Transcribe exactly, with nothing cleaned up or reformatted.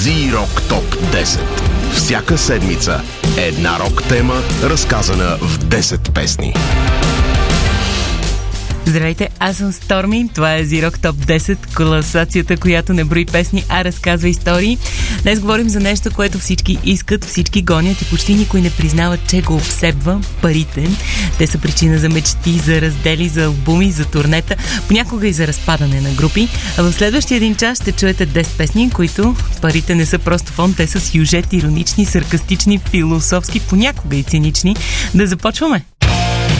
Z-Rock Top десет. Всяка седмица една рок тема, разказана в десет песни. Здравейте, аз съм Сторми. Това е Z-Rock Top десет, класацията, която не брои песни, а разказва истории. Днес говорим за нещо, което всички искат, всички гонят и почти никой не признава, че го обсебва – парите. Те са причина за мечти, за раздели, за албуми, за турнета, понякога и за разпадане на групи. А в следващия един час ще чуете десет песни, които парите не са просто фон, те са сюжет, иронични, саркастични, философски, понякога и цинични. Да започваме!